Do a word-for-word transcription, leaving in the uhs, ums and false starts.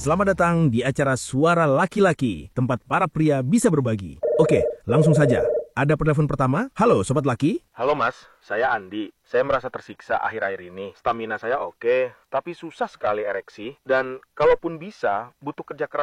Selamat datang di acara Suara Laki-Laki, tempat para pria bisa berbagi. Oke, langsung saja. Ada penelpon pertama. Halo, Sobat Laki. Halo Mas, saya Andi. Saya merasa tersiksa akhir-akhir ini. Stamina saya oke, tapi susah sekali ereksi. Dan kalaupun bisa, butuh kerja keras